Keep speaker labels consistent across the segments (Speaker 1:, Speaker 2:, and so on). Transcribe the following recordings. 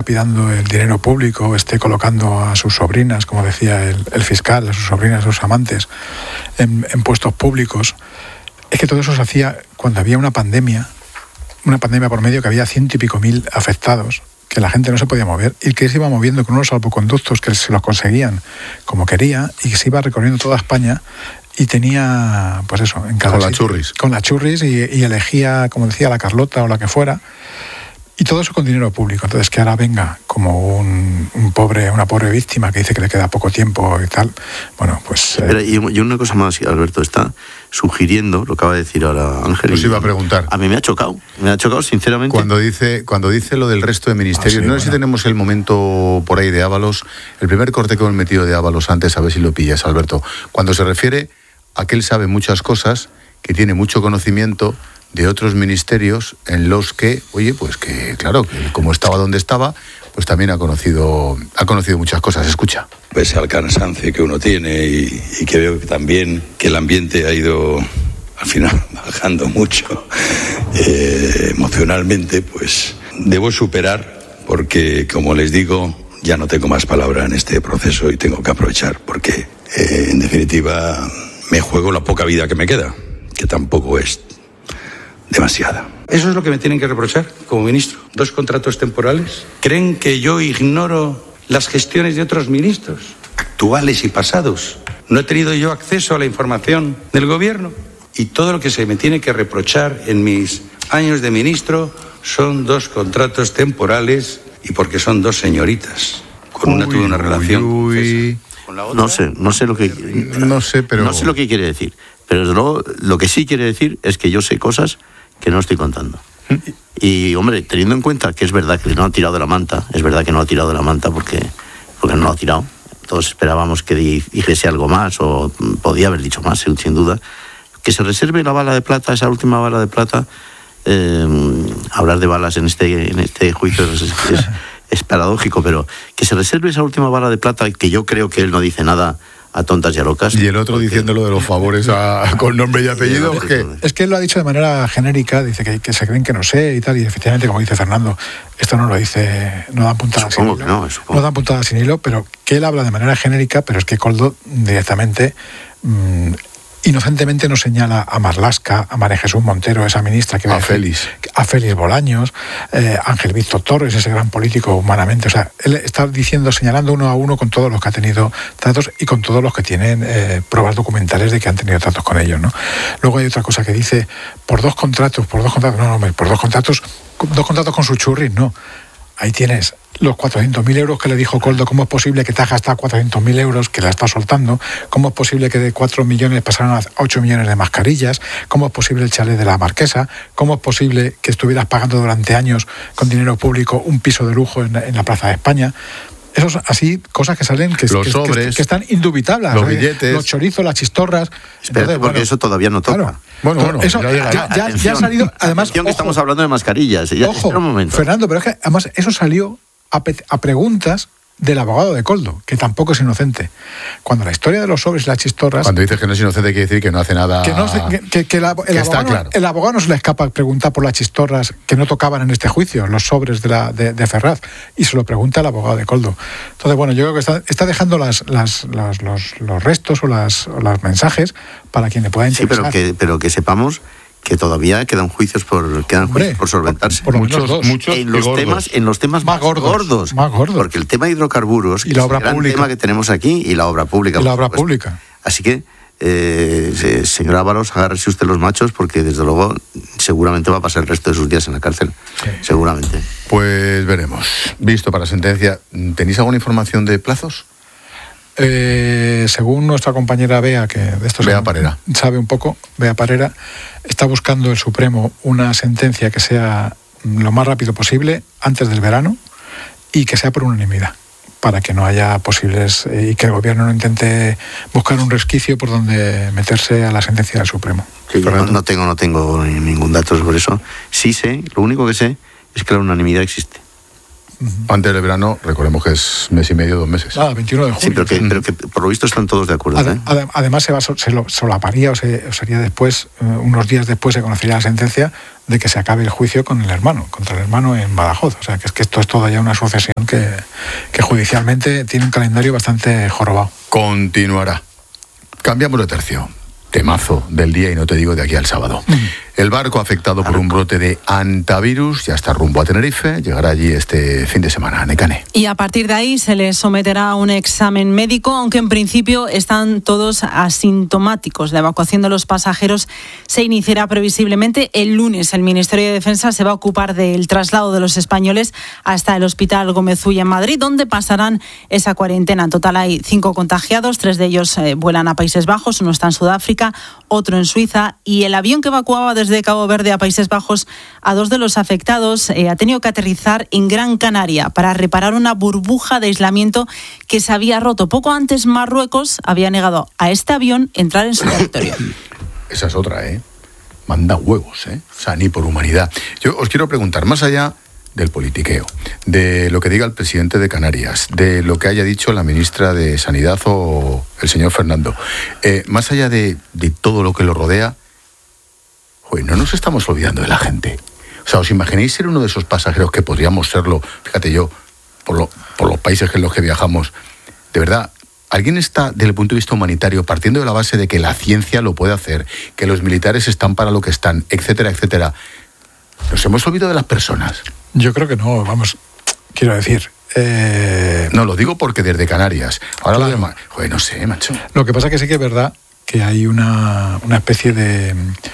Speaker 1: pidando el dinero público, esté colocando a sus sobrinas, como decía el fiscal, a sus sobrinas, a sus amantes, en puestos públicos. Es que todo eso se hacía cuando había una pandemia por medio, que había 100 y pico mil afectados, que la gente no se podía mover y que se iba moviendo con unos salvoconductos que se los conseguían como quería, y que se iba recorriendo toda España y tenía, pues eso, en cada sitio, con la churris y elegía, como decía, la Carlota o la que fuera, y todo eso con dinero público. Entonces, que ahora venga como una pobre víctima que dice que le queda poco tiempo y tal, bueno, pues...
Speaker 2: Y una cosa más, Alberto, está sugiriendo, lo acaba de decir ahora Ángel.
Speaker 3: Pues iba a preguntar.
Speaker 2: A mí me ha chocado sinceramente.
Speaker 3: Cuando dice lo del resto de ministerios, no sé si tenemos el momento por ahí de Ábalos, el primer corte que hemos metido de Ábalos antes, a ver si lo pillas, Alberto. Cuando se refiere a que él sabe muchas cosas, que tiene mucho conocimiento de otros ministerios en los que, oye, pues que claro, que como estaba donde estaba, pues también ha conocido muchas cosas. Escucha.
Speaker 4: Pese al cansancio que uno tiene y que veo que también que el ambiente ha ido al final bajando mucho emocionalmente, pues debo superar, porque como les digo, ya no tengo más palabra en este proceso y tengo que aprovechar, porque en definitiva me juego la poca vida que me queda, que tampoco es demasiada. ¿Eso es lo que me tienen que reprochar como ministro? ¿2 contratos temporales? ¿Creen que yo ignoro las gestiones de otros ministros, actuales y pasados? ¿No he tenido yo acceso a la información del gobierno? Y todo lo que se me tiene que reprochar en mis años de ministro son 2 contratos temporales, y porque son 2 señoritas. Con una tuve una relación. Con la otra,
Speaker 2: no sé lo que quiere decir. Pero desde luego, lo que sí quiere decir es que yo sé cosas que no estoy contando. Y, hombre, teniendo en cuenta que es verdad que no ha tirado de la manta, porque no lo ha tirado. Todos esperábamos que dijese algo más, o podía haber dicho más, sin duda. Que se reserve la bala de plata, esa última bala de plata. Hablar de balas en este juicio es paradójico, pero que se reserve esa última bala de plata, que yo creo que él no dice nada a tontas y a locas.
Speaker 3: Y el otro diciéndolo de los favores con nombre y apellido.
Speaker 1: Es que él lo ha dicho de manera genérica, dice que se creen que no sé y tal, y efectivamente, como dice Fernando, esto no lo dice, no dan puntadas sin hilo. No dan puntadas sin hilo, pero que él habla de manera genérica, pero es que Koldo directamente... inocentemente nos señala a Marlaska, a María Jesús Montero, esa ministra que va a
Speaker 3: Félix
Speaker 1: Bolaños, Ángel Víctor Torres, ese gran político humanamente. O sea, él está señalando uno a uno con todos los que ha tenido tratos y con todos los que tienen pruebas documentales de que han tenido tratos con ellos, ¿no? Luego hay otra cosa que dice, por dos contratos con su churris, no. Ahí tienes los 400.000 euros que le dijo Koldo. ¿Cómo es posible que te has gastado 400.000 euros, que la está soltando? ¿Cómo es posible que de 4 millones pasaran a 8 millones de mascarillas? ¿Cómo es posible el chalet de la Marquesa? ¿Cómo es posible que estuvieras pagando durante años con dinero público un piso de lujo en la Plaza de España? Esos así, cosas que salen que están indubitables.
Speaker 3: Los billetes,
Speaker 1: los chorizos, las chistorras.
Speaker 2: Espérate, entonces, porque eso todavía no toca.
Speaker 1: Claro. Bueno, eso ya ha salido. Además,
Speaker 2: que estamos hablando de mascarillas.
Speaker 1: Ojo, un momento. Fernando, pero es que además eso salió a preguntas del abogado de Koldo, que tampoco es inocente. Cuando la historia de los sobres y las chistorras...
Speaker 3: Cuando dices que no es inocente, quiere decir que no hace nada...
Speaker 1: El abogado no se le escapa a preguntar por las chistorras que no tocaban en este juicio, los sobres de Ferraz, y se lo pregunta el abogado de Koldo. Entonces, bueno, yo creo que está dejando los restos o los mensajes para quien le pueda interesar.
Speaker 2: Sí, pero que sepamos que todavía quedan juicios por solventarse.
Speaker 1: Por muchos
Speaker 2: en los temas más gordos. Porque el tema de hidrocarburos
Speaker 1: y la obra
Speaker 2: es el gran
Speaker 1: pública.
Speaker 2: tema que tenemos aquí, y la obra pública. Así que, señor Ábalos, agárrese usted los machos, porque desde luego seguramente va a pasar el resto de sus días en la cárcel. Sí. Seguramente.
Speaker 3: Pues veremos. Visto para sentencia, ¿tenéis alguna información de plazos?
Speaker 1: Según nuestra compañera Bea, que de esto sabe un poco, Bea Parera, está buscando el Supremo una sentencia que sea lo más rápido posible, antes del verano, y que sea por unanimidad, para que no haya posibles, y que el gobierno no intente buscar un resquicio por donde meterse a la sentencia del Supremo.
Speaker 2: Sí, no tengo ningún dato sobre eso. Sí sé, lo único que sé es que la unanimidad existe.
Speaker 3: Antes del verano, recordemos que es mes y medio, 2 meses.
Speaker 1: 21 de junio.
Speaker 2: Sí, pero que por lo visto están todos de acuerdo.
Speaker 1: Además se solaparía, o sería después, unos días después se conocería la sentencia de que se acabe el juicio contra el hermano en Badajoz. O sea, que esto es toda ya una sucesión que judicialmente tiene un calendario bastante jorobado.
Speaker 3: Continuará. Cambiamos de tercio. Temazo del día, y no te digo de aquí al sábado. El barco afectado por un brote de hantavirus ya está rumbo a Tenerife, llegará allí este fin de semana, Nekane.
Speaker 5: Y a partir de ahí se les someterá a un examen médico, aunque en principio están todos asintomáticos. La evacuación de los pasajeros se iniciará previsiblemente el lunes. El Ministerio de Defensa se va a ocupar del traslado de los españoles hasta el Hospital Gómez Ulla en Madrid, donde pasarán esa cuarentena. En total hay 5 contagiados, 3 de ellos vuelan a Países Bajos, uno está en Sudáfrica, otro en Suiza, y el avión que evacuaba desde Cabo Verde a Países Bajos a 2 de los afectados ha tenido que aterrizar en Gran Canaria para reparar una burbuja de aislamiento que se había roto. Poco antes, Marruecos había negado a este avión entrar en su territorio.
Speaker 3: Esa es otra, Manda huevos, O sea, ni por humanidad. Yo os quiero preguntar, más allá del politiqueo, de lo que diga el presidente de Canarias, de lo que haya dicho la ministra de Sanidad o el señor Fernando, más allá de todo lo que lo rodea, no nos estamos olvidando de la gente. O sea, ¿os imagináis ser uno de esos pasajeros que podríamos serlo? Fíjate, yo, por los países en los que viajamos, de verdad, ¿alguien está, desde el punto de vista humanitario, partiendo de la base de que la ciencia lo puede hacer, que los militares están para lo que están, etcétera, etcétera? ¿Nos hemos olvidado de las personas?
Speaker 1: Yo creo que no, quiero decir...
Speaker 3: No, lo digo porque desde Canarias. Ahora claro. Lo demás... no sé, macho.
Speaker 1: Lo que pasa que sí que es verdad que hay una especie de...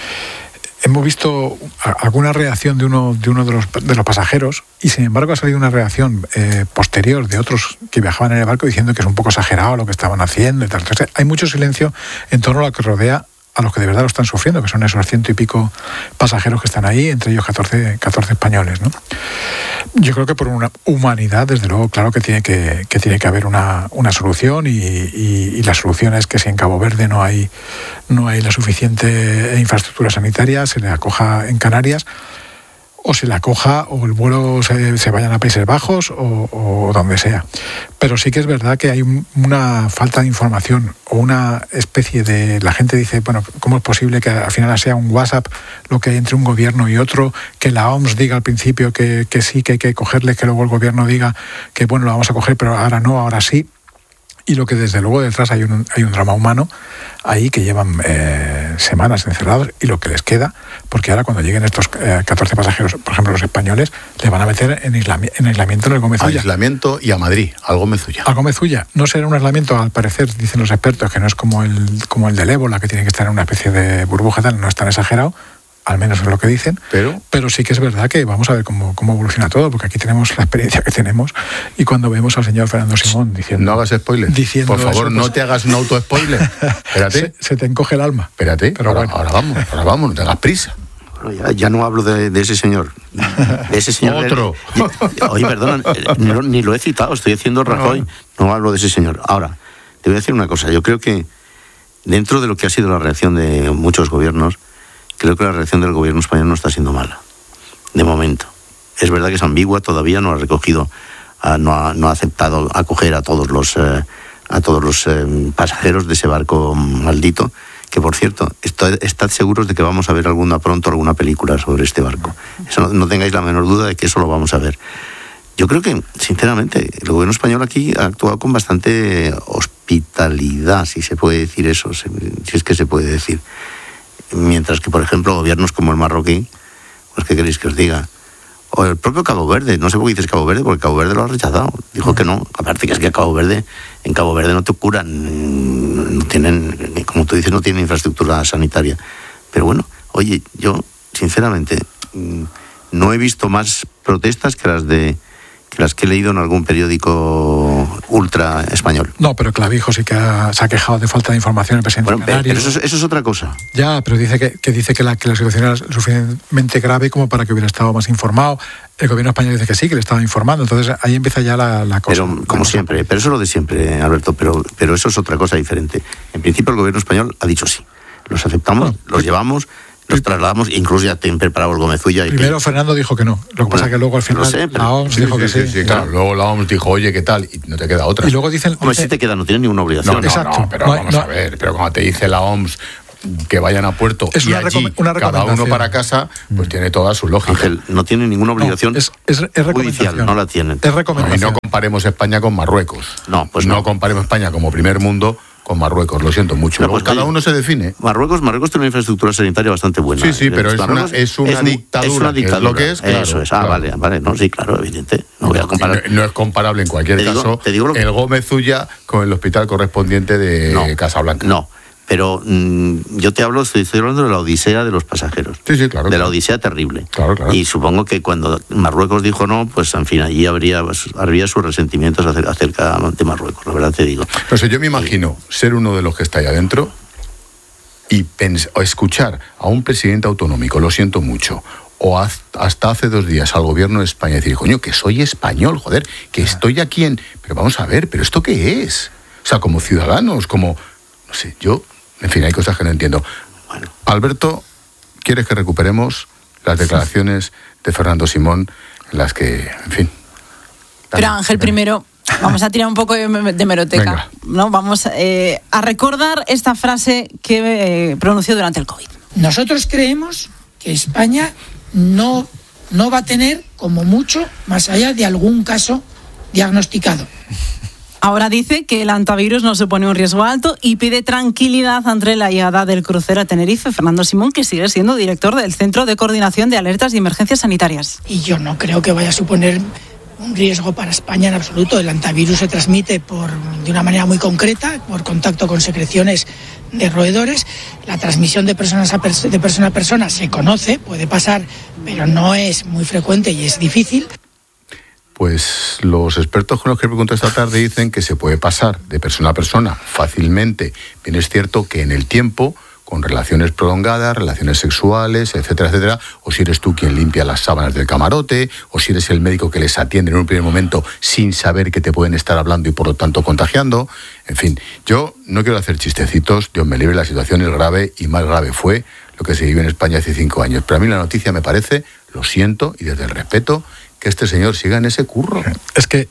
Speaker 1: Hemos visto alguna reacción de uno de los pasajeros, y sin embargo ha salido una reacción posterior de otros que viajaban en el barco diciendo que es un poco exagerado lo que estaban haciendo y tal. Entonces, hay mucho silencio en torno a lo que rodea a los que de verdad lo están sufriendo, que son esos 100 y pico pasajeros que están ahí, entre ellos 14 españoles, ¿no? Yo creo que por una humanidad, desde luego, claro que tiene que haber una solución, y la solución es que si en Cabo Verde no hay la suficiente infraestructura sanitaria, se le acoja en Canarias, o se la acoja, o el vuelo se vayan a Países Bajos o donde sea. Pero sí que es verdad que hay una falta de información, o una especie de... La gente dice, bueno, ¿cómo es posible que al final sea un WhatsApp lo que hay entre un gobierno y otro? Que la OMS diga al principio que sí, que hay que cogerles, que luego el gobierno diga que bueno, lo vamos a coger, pero ahora no, ahora sí. Y lo que desde luego detrás hay un drama humano ahí, que llevan semanas encerrados, y lo que les queda, porque ahora cuando lleguen estos 14 pasajeros, por ejemplo los españoles, le van a meter en aislamiento en el Gómez Ulla.
Speaker 3: Aislamiento y a Madrid, al Gómez Ulla.
Speaker 1: Al Gómez Ulla. No será un aislamiento, al parecer, dicen los expertos, que no es como el del ébola, que tiene que estar en una especie de burbuja, tal, no es tan exagerado, al menos es lo que dicen, pero sí que es verdad que vamos a ver cómo evoluciona todo, porque aquí tenemos la experiencia que tenemos, y cuando vemos al señor Fernando Simón diciendo...
Speaker 3: No hagas spoiler, por favor, no te hagas un auto-spoiler. Espérate.
Speaker 1: Se te encoge el alma.
Speaker 3: Espérate, pero ahora vamos, no te hagas prisa.
Speaker 2: Ya no hablo de ese señor. De ese señor.
Speaker 3: Otro.
Speaker 2: Oye, perdona, ni lo he citado, estoy haciendo Rajoy, no hablo de ese señor. Ahora, te voy a decir una cosa, yo creo que dentro de lo que ha sido la reacción de muchos gobiernos, creo que la reacción del gobierno español no está siendo mala, de momento. Es verdad que es ambigua, todavía no ha recogido, no ha aceptado acoger a todos los pasajeros de ese barco maldito, que por cierto, estad seguros de que vamos a ver pronto alguna película sobre este barco. Eso no tengáis la menor duda de que eso lo vamos a ver. Yo creo que, sinceramente, el gobierno español aquí ha actuado con bastante hospitalidad, si se puede decir eso, si es que se puede decir. Mientras que, por ejemplo, gobiernos como el marroquí, pues ¿qué queréis que os diga? O el propio Cabo Verde, no sé por qué dices Cabo Verde, porque Cabo Verde lo ha rechazado. Dijo que no, aparte que es que en Cabo Verde no te curan, no tienen, como tú dices, no tienen infraestructura sanitaria. Pero bueno, oye, yo, sinceramente, no he visto más protestas que las que he leído en algún periódico ultra español.
Speaker 1: No, pero Clavijo sí que se ha quejado de falta de información el presidente canario.
Speaker 2: Pero eso es otra cosa.
Speaker 1: Ya, pero dice que la situación era suficientemente grave como para que hubiera estado más informado. El gobierno español dice que sí, que le estaba informando. Entonces ahí empieza ya la cosa.
Speaker 2: Pero como siempre, pero eso es lo de siempre, Alberto, pero eso es otra cosa diferente. En principio el gobierno español ha dicho sí. Los aceptamos, los llevamos, los trasladamos, incluso ya tienen preparado el Gómezulla.
Speaker 1: Primero Fernando dijo que no, lo que pasa es que luego al final la OMS dijo que sí.
Speaker 3: Sí, claro. Luego la OMS dijo, oye, ¿qué tal? Y no te queda otra.
Speaker 1: Y luego dicen...
Speaker 2: Hombre, si te queda, no tienes ninguna obligación.
Speaker 3: No, pero vamos a ver, pero cuando te dice la OMS que vayan a puerto
Speaker 1: es
Speaker 3: y allí cada uno para casa, pues tiene toda su lógica.
Speaker 2: Ángel, no tiene ninguna obligación
Speaker 1: es
Speaker 2: judicial, no la tienen.
Speaker 1: Es recomendación.
Speaker 3: Y no comparemos España con Marruecos.
Speaker 2: No, pues
Speaker 3: no comparemos España como primer mundo con Marruecos, lo siento mucho.
Speaker 2: Pero pues
Speaker 3: cada uno se define.
Speaker 2: Marruecos tiene una infraestructura sanitaria bastante buena.
Speaker 3: Sí, pero es una dictadura.
Speaker 2: Es una dictadura.
Speaker 3: Es lo que es, claro.
Speaker 2: Eso es.
Speaker 3: Claro.
Speaker 2: Vale. No, sí, claro, evidente. No voy a comparar.
Speaker 3: No es comparable en cualquier caso el Gómezulla con el hospital correspondiente de Casablanca.
Speaker 2: No. Pero yo te estoy hablando de la odisea de los pasajeros.
Speaker 3: Sí, claro.
Speaker 2: La odisea terrible.
Speaker 3: Claro.
Speaker 2: Y supongo que cuando Marruecos dijo no, pues en fin, allí habría sus resentimientos acerca de Marruecos, la verdad te digo.
Speaker 3: No sé, yo me imagino ser uno de los que está ahí adentro y escuchar a un presidente autonómico, lo siento mucho, o hasta hace 2 días al gobierno de España decir, coño, que soy español, joder, que estoy aquí en... Pero vamos a ver, ¿pero esto qué es? O sea, como ciudadanos, como... No sé, en fin, hay cosas que no entiendo.
Speaker 2: Bueno.
Speaker 3: Alberto, ¿quieres que recuperemos las declaraciones de Fernando Simón en las que, en fin...
Speaker 5: Pero Ángel, primero vamos a tirar un poco de hemeroteca.
Speaker 3: Venga.
Speaker 5: ¿No? Vamos a recordar esta frase que pronunció durante el COVID.
Speaker 6: Nosotros creemos que España no va a tener, como mucho, más allá de algún caso diagnosticado.
Speaker 5: Ahora dice que el antivirus no supone un riesgo alto y pide tranquilidad ante la llegada del crucero a Tenerife. Fernando Simón, que sigue siendo director del Centro de Coordinación de Alertas y Emergencias Sanitarias.
Speaker 6: Y yo no creo que vaya a suponer un riesgo para España en absoluto. El antivirus se transmite de una manera muy concreta, por contacto con secreciones de roedores. La transmisión de persona a persona se conoce, puede pasar, pero no es muy frecuente y es difícil.
Speaker 3: Pues los expertos con los que pregunto esta tarde dicen que se puede pasar de persona a persona fácilmente. Bien es cierto que en el tiempo, con relaciones prolongadas, relaciones sexuales, etcétera, o si eres tú quien limpia las sábanas del camarote, o si eres el médico que les atiende en un primer momento sin saber que te pueden estar hablando y por lo tanto contagiando. En fin, yo no quiero hacer chistecitos, Dios me libre, la situación es grave y más grave fue lo que se vive en España hace 5 años. Pero a mí la noticia me parece, lo siento y desde el respeto, que este señor siga en ese curro.
Speaker 1: Es que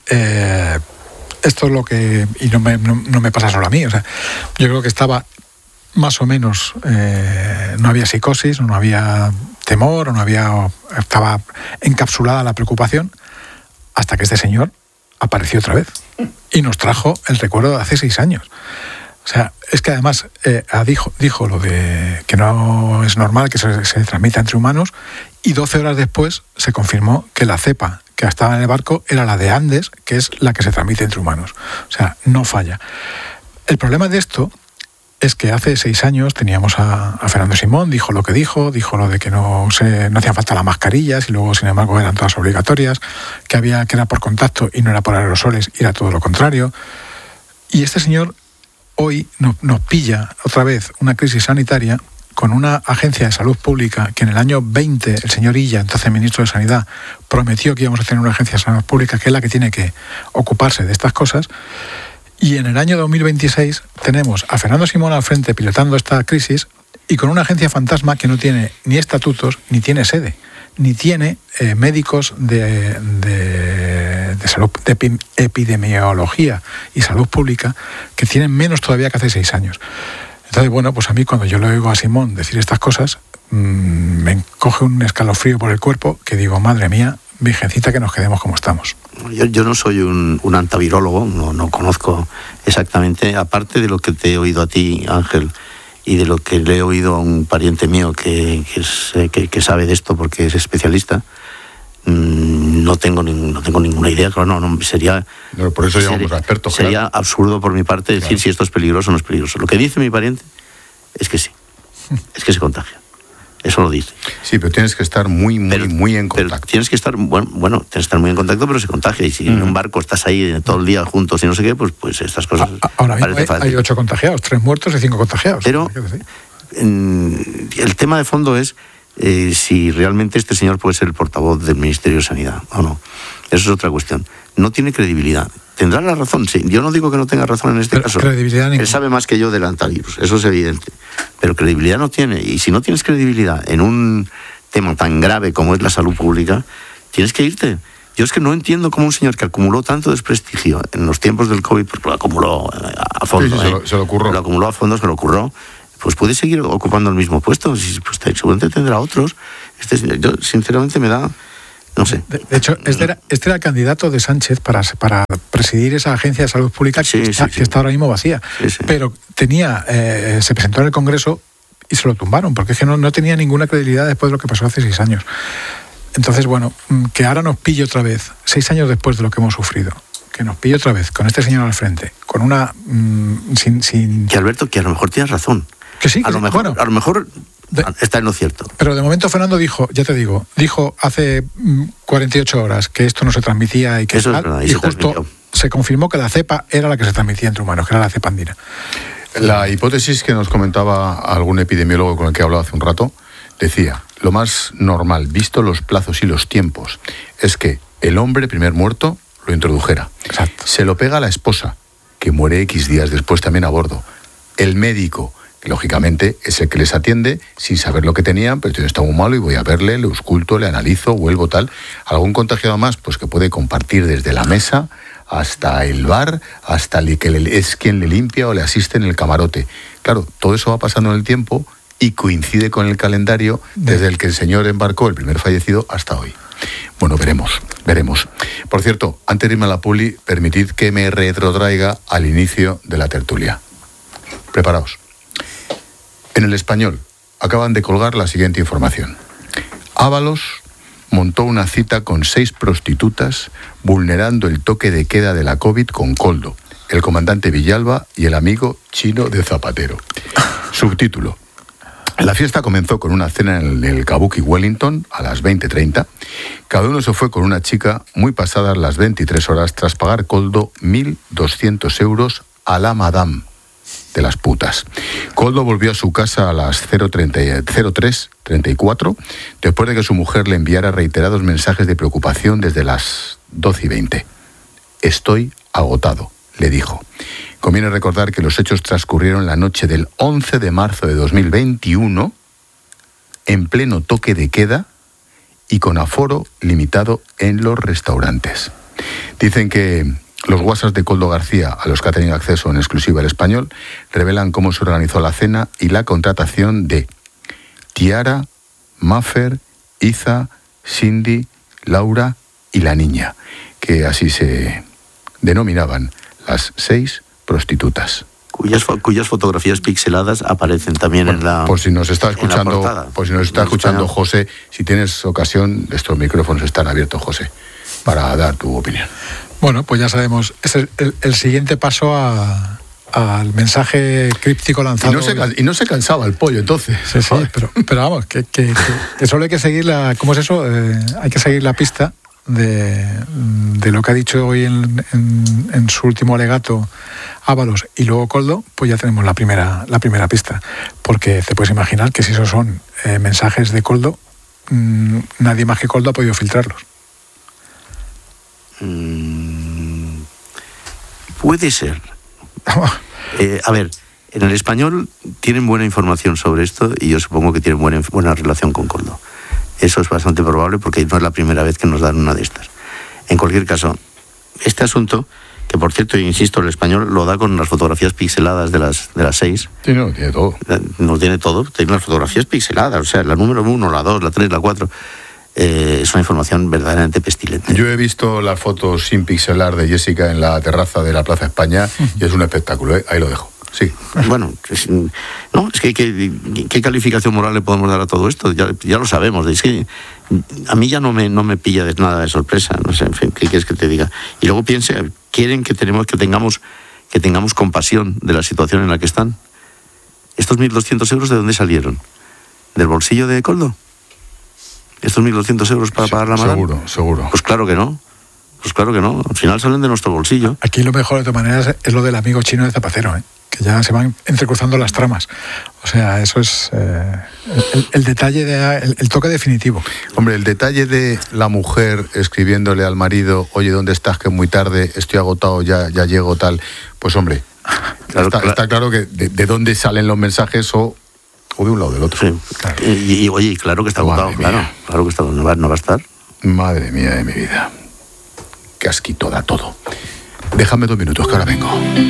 Speaker 1: esto es lo que... Y no me pasa solo a mí. O sea, yo creo que estaba más o menos... no había psicosis, no había temor, estaba encapsulada la preocupación, hasta que este señor apareció otra vez y nos trajo el recuerdo de hace 6 años. O sea, es que además dijo lo de que no es normal que se transmita entre humanos, y 12 horas después se confirmó que la cepa que estaba en el barco era la de Andes, que es la que se transmite entre humanos. O sea, no falla. El problema de esto es que hace 6 años teníamos a Fernando Simón, dijo lo lo de que no hacían falta las mascarillas y luego, sin embargo, eran todas obligatorias, que era por contacto y no era por aerosoles, y era todo lo contrario. Y este señor hoy nos pilla otra vez una crisis sanitaria con una agencia de salud pública que en el año 20 el señor Illa, entonces ministro de Sanidad, prometió que íbamos a tener una agencia de salud pública que es la que tiene que ocuparse de estas cosas. Y en el año 2026 tenemos a Fernando Simón al frente pilotando esta crisis y con una agencia fantasma que no tiene ni estatutos, ni tiene sede, ni tiene médicos de salud, de epidemiología y salud pública, que tienen menos todavía que hace 6 años. Entonces, bueno, pues a mí cuando yo le oigo a Simón decir estas cosas, me coge un escalofrío por el cuerpo que digo, madre mía, virgencita, que nos quedemos como estamos.
Speaker 2: Yo no soy un antivirólogo, no conozco exactamente, aparte de lo que te he oído a ti, Ángel, y de lo que le he oído a un pariente mío que sabe de esto porque es especialista. No tengo ninguna idea, claro, no sería...
Speaker 3: No, por eso llamamos a expertos.
Speaker 2: Sería absurdo por mi parte decir si esto es peligroso o no es peligroso. Lo que dice mi pariente es que sí, es que se contagia. Eso lo dice.
Speaker 3: Sí, pero tienes que estar muy en contacto.
Speaker 2: Pero tienes que estar, tienes que estar muy en contacto, pero se contagia. Y si en un barco estás ahí todo el día juntos y no sé qué, pues estas cosas...
Speaker 1: Ahora mismo hay 8 contagiados, 3 muertos y 5 contagiados.
Speaker 2: Pero el tema de fondo es si realmente este señor puede ser el portavoz del Ministerio de Sanidad o no. Eso es otra cuestión. No tiene credibilidad. tendrá la razón, sí. Yo no digo que no tenga razón en este caso.
Speaker 1: Credibilidad ninguna.
Speaker 2: Él sabe más que yo del antivirus, eso es evidente. Pero credibilidad no tiene. Y si no tienes credibilidad en un tema tan grave como es la salud pública, tienes que irte. Yo es que no entiendo cómo un señor que acumuló tanto desprestigio en los tiempos del COVID, porque lo acumuló a fondo,
Speaker 3: se lo curró.
Speaker 2: Lo acumuló a fondo, se lo curró, pues puede seguir ocupando el mismo puesto. Pues seguramente tendrá otros. Yo, sinceramente, me da... No sé.
Speaker 1: De hecho, este era el candidato de Sánchez para presidir esa agencia de salud pública que está ahora mismo vacía. Sí. Pero se presentó en el Congreso y se lo tumbaron, porque es que no tenía ninguna credibilidad después de lo que pasó hace 6 años. Entonces, bueno, que ahora nos pille otra vez, 6 años después de lo que hemos sufrido, que nos pille otra vez con este señor al frente, con una...
Speaker 2: Que Alberto, que a lo mejor tienes razón.
Speaker 1: Que sí,
Speaker 2: a lo mejor está en lo cierto.
Speaker 1: Pero de momento Fernando dijo hace 48 horas que esto no se transmitía y que
Speaker 2: eso es verdad,
Speaker 1: y justo se confirmó que la cepa era la que se transmitía entre humanos, que era la cepa andina.
Speaker 3: La hipótesis que nos comentaba algún epidemiólogo con el que he hablado hace un rato decía, lo más normal, visto los plazos y los tiempos, es que el hombre primer muerto lo introdujera.
Speaker 1: Exacto.
Speaker 3: Se lo pega a la esposa, que muere X días después también a bordo. El médico, que lógicamente es el que les atiende sin saber lo que tenían, pero está muy malo y voy a verle, le ausculto, le analizo, vuelvo tal. ¿Algún contagiado más? Pues que puede compartir desde la mesa hasta el bar, hasta el que es quien le limpia o le asiste en el camarote. Claro, todo eso va pasando en el tiempo y coincide con el calendario desde el que el señor embarcó, el primer fallecido, hasta hoy. Bueno, veremos. Por cierto, antes de irme a la publi, permitid que me retrotraiga al inicio de la tertulia. Preparaos. En El Español acaban de colgar la siguiente información. Ábalos montó una cita con 6 prostitutas vulnerando el toque de queda de la COVID con Koldo, el comandante Villalba y el amigo chino de Zapatero. Subtítulo. La fiesta comenzó con una cena en el Kabuki Wellington a las 20:30. Cada uno se fue con una chica muy pasadas las 23 horas tras pagar Koldo 1.200 euros a la madame de las putas. Koldo volvió a su casa a las 03:34 después de que su mujer le enviara reiterados mensajes de preocupación desde las 12:20. Estoy agotado, le dijo. Conviene recordar que los hechos transcurrieron la noche del 11 de marzo de 2021, en pleno toque de queda y con aforo limitado en los restaurantes. Dicen que los WhatsApp de Koldo García, a los que ha tenido acceso en exclusiva El Español, revelan cómo se organizó la cena y la contratación de Tiara, Maffer, Iza, Cindy, Laura y la niña, que así se denominaban las 6 prostitutas.
Speaker 2: Cuyas fotografías pixeladas aparecen también en la...
Speaker 3: Por si nos está escuchando, José, si tienes ocasión, estos micrófonos están abiertos, José, para dar tu opinión.
Speaker 1: Bueno, pues ya sabemos, es el siguiente paso al mensaje críptico lanzado.
Speaker 3: Y no se cansaba el pollo, entonces.
Speaker 1: Sí, pero vamos, que solo hay que seguir ¿cómo es eso? Hay que seguir la pista de lo que ha dicho hoy en su último alegato Ábalos y luego Koldo, pues ya tenemos la primera pista. Porque te puedes imaginar que si esos son mensajes de Koldo, nadie más que Koldo ha podido filtrarlos.
Speaker 2: Puede ser. A ver, en El Español tienen buena información sobre esto y yo supongo que tienen buena relación con Koldo. Eso es bastante probable porque no es la primera vez que nos dan una de estas. En cualquier caso, este asunto, que por cierto, insisto, El Español lo da con las fotografías pixeladas de las 6.
Speaker 3: Sí, no, tiene todo.
Speaker 2: No tiene todo, tiene las fotografías pixeladas, o sea, la número 1, la 2, la 3, la 4. Es una información verdaderamente pestilente.
Speaker 3: Yo he visto las fotos sin pixelar de Jessica en la terraza de la Plaza España y es un espectáculo, ¿eh? Ahí lo dejo. Sí.
Speaker 2: Bueno, es que ¿qué calificación moral le podemos dar a todo esto? Ya lo sabemos. Es que a mí ya no me pilla de nada de sorpresa. No sé, en fin, ¿qué quieres que te diga? Y luego quieren que tengamos compasión de la situación en la que están. ¿Estos 1.200 euros de dónde salieron? ¿Del bolsillo de Koldo? ¿Estos 1.200 euros para pagar la madame?
Speaker 3: Seguro.
Speaker 2: Pues claro que no. Al final salen de nuestro bolsillo.
Speaker 1: Aquí lo mejor, de todas maneras, es lo del amigo chino de Zapatero, ¿eh? que ya se van entrecruzando las tramas. O sea, eso es el detalle, el toque definitivo.
Speaker 3: Hombre, el detalle de la mujer escribiéndole al marido, oye, ¿dónde estás? Que es muy tarde, estoy agotado, ya llego, tal. Pues hombre, está claro que de dónde salen los mensajes o de un lado o del otro.
Speaker 2: Sí. Claro. Y oye, claro que está agotado, claro que está, no va a estar.
Speaker 3: Madre mía de mi vida. Qué asquito da todo. Déjame 2 minutos, que ahora vengo.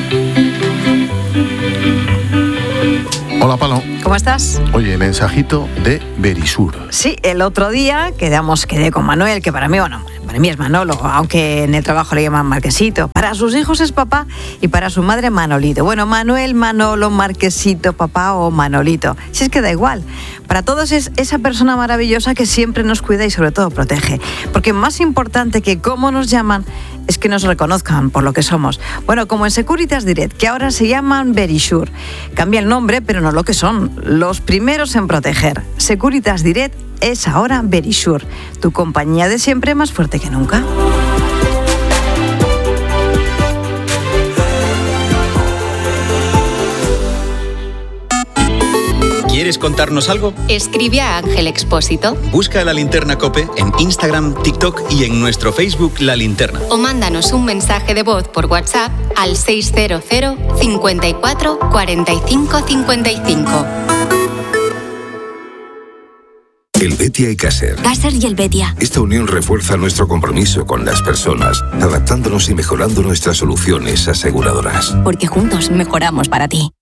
Speaker 3: Hola, Palo.
Speaker 7: ¿Cómo estás?
Speaker 3: Oye, mensajito de Verisur.
Speaker 7: Sí, el otro día quedé con Manuel, que para mí es Manolo, aunque en el trabajo le llaman Marquesito. Para sus hijos es papá y para su madre Manolito. Bueno, Manuel, Manolo, Marquesito, papá o Manolito. Si es que da igual. Para todos es esa persona maravillosa que siempre nos cuida y sobre todo protege. Porque más importante que cómo nos llaman es que nos reconozcan por lo que somos. Bueno, como en Securitas Direct, que ahora se llaman Verisur. Cambia el nombre, pero no lo que son. Los primeros en proteger. Securitas Direct es ahora Verisur, tu compañía de siempre más fuerte que nunca.
Speaker 8: ¿Quieres contarnos algo?
Speaker 9: Escribe a Ángel Expósito.
Speaker 8: Busca La Linterna COPE en Instagram, TikTok y en nuestro Facebook La Linterna.
Speaker 9: O mándanos un mensaje de voz por WhatsApp al 600 54 45 55.
Speaker 10: El Betia y Caser.
Speaker 11: Caser y el Betia.
Speaker 10: Esta unión refuerza nuestro compromiso con las personas, adaptándonos y mejorando nuestras soluciones aseguradoras.
Speaker 11: Porque juntos mejoramos para ti.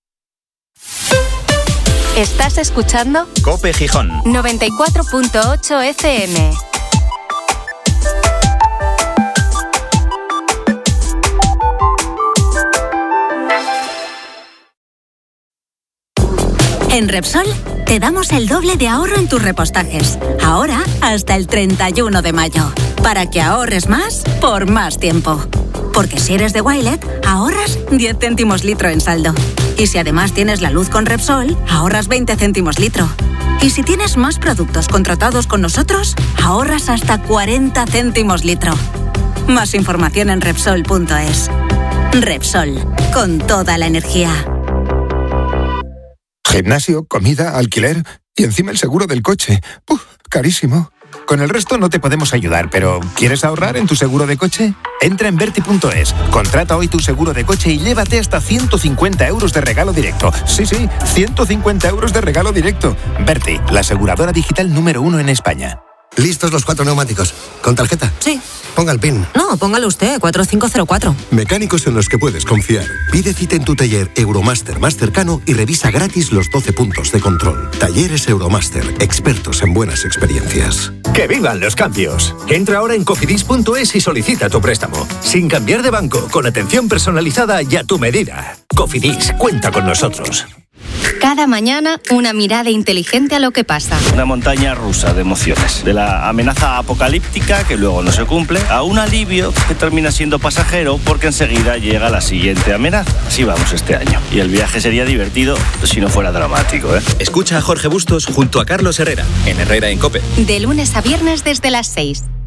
Speaker 9: ¿Estás escuchando?
Speaker 8: COPE Gijón.
Speaker 9: 94.8 FM.
Speaker 11: En Repsol te damos el doble de ahorro en tus repostajes. Ahora hasta el 31 de mayo. Para que ahorres más por más tiempo. Porque si eres de Wilet, ahorras 10 céntimos litro en saldo. Y si además tienes la luz con Repsol, ahorras 20 céntimos litro. Y si tienes más productos contratados con nosotros, ahorras hasta 40 céntimos litro. Más información en Repsol.es. Repsol, con toda la energía.
Speaker 12: Gimnasio, comida, alquiler y encima el seguro del coche. Carísimo. Con el resto no te podemos ayudar, pero ¿quieres ahorrar en tu seguro de coche? Entra en Verti.es, contrata hoy tu seguro de coche y llévate hasta 150 euros de regalo directo. Sí, 150 euros de regalo directo. Verti, la aseguradora digital número 1 en España.
Speaker 13: ¿Listos los 4 neumáticos? ¿Con tarjeta?
Speaker 14: Sí.
Speaker 13: Ponga el PIN.
Speaker 14: No, póngalo usted, 4504.
Speaker 13: Mecánicos en los que puedes confiar. Pide cita en tu taller Euromaster más cercano y revisa gratis los 12 puntos de control. Talleres Euromaster, expertos en buenas experiencias.
Speaker 15: ¡Que vivan los cambios! Entra ahora en cofidis.es y solicita tu préstamo. Sin cambiar de banco, con atención personalizada y a tu medida. Cofidis, cuenta con nosotros.
Speaker 9: Cada mañana, una mirada inteligente a lo que pasa.
Speaker 16: Una montaña rusa de emociones. De la amenaza apocalíptica, que luego no se cumple, a un alivio que termina siendo pasajero porque enseguida llega la siguiente amenaza. Así vamos este año. Y el viaje sería divertido si no fuera dramático, ¿eh?
Speaker 8: Escucha a Jorge Bustos junto a Carlos Herrera, en Herrera en COPE.
Speaker 9: De lunes a viernes desde las 6.